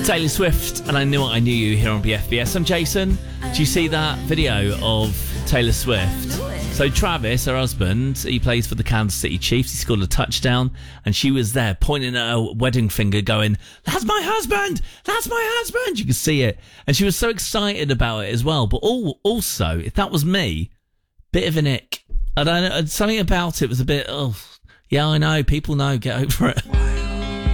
Taylor Swift, and I Knew What I Knew You here on BFBS. I'm Jason. Do you see that video of Taylor Swift? So Travis, her husband, he plays for the Kansas City Chiefs. He scored a touchdown, and she was there pointing at her wedding finger going, "That's my husband! That's my husband!" You can see it. And she was so excited about it as well. But also, if that was me, bit of an ick. I don't know, something about it was a bit, yeah, I know, people know, get over it.